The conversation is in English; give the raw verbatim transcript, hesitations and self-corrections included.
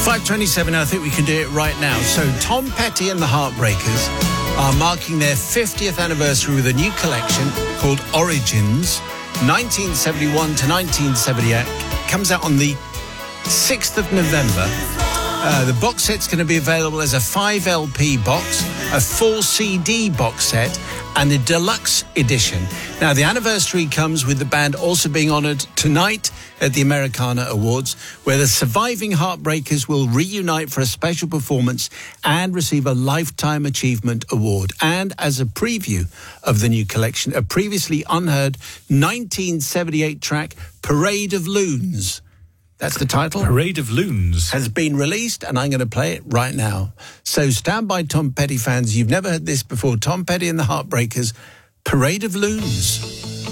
five twenty-seven, I think we can do it right now. So Tom Petty and the Heartbreakers are marking their fiftieth anniversary with a new collection called Origins, nineteen seventy-one to nineteen seventy-eight. Comes out on the sixth of November. Uh, the box set's going to be available as a five L P box, a four C D box set, and a deluxe edition. Now, the anniversary comes with the band also being honoured tonight at the Americana Awards, where the surviving Heartbreakers will reunite for a special performance and receive a Lifetime Achievement Award. And as a preview of the new collection, a previously unheard nineteen seventy-eight track, Parade of Loons. That's the title. Parade of Loons. Has been released, and I'm going to play it right now. So stand by, Tom Petty fans. You've never heard this before. Tom Petty and the Heartbreakers, Parade of Loons.